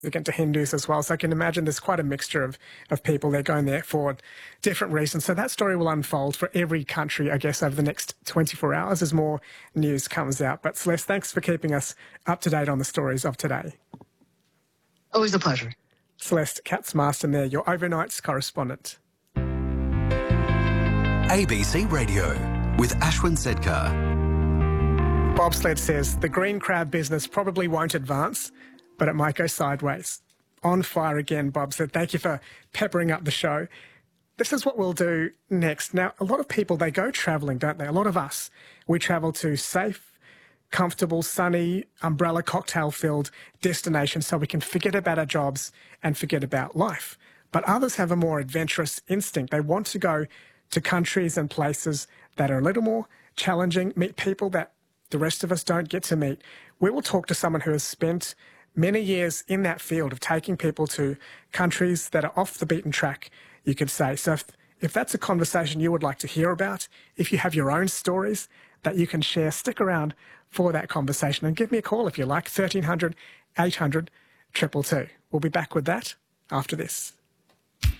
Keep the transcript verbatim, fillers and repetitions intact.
significant to Hindus as well. So I can imagine there's quite a mixture of, of people. They're going there for different reasons. So that story will unfold for every country, I guess, over the next twenty-four hours as more news comes out. But Celeste, thanks for keeping us up to date on the stories of today. Always a pleasure. Celeste Katz-Marston there, your overnights correspondent. A B C Radio with Ashwin Sedkar. Bobsled says the green crab business probably won't advance, but it might go sideways. On fire again, Bob said. Thank you for peppering up the show. This is what we'll do next. Now, a lot of people, they go travelling, don't they? A lot of us, we travel to safe, comfortable, sunny, umbrella cocktail-filled destinations so we can forget about our jobs and forget about life. But others have a more adventurous instinct. They want to go to countries and places that are a little more challenging, meet people that the rest of us don't get to meet. We will talk to someone who has spent many years in that field of taking people to countries that are off the beaten track, you could say. So if, if that's a conversation you would like to hear about, if you have your own stories that you can share, stick around for that conversation and give me a call if you like, thirteen hundred, eight hundred, two two two. We'll be back with that after this.